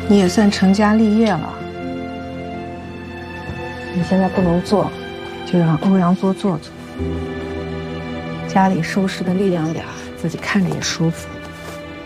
你也算成家立业了。你现在不能做，就让欧阳多做做，家里收拾的利亮点，自己看着也舒服。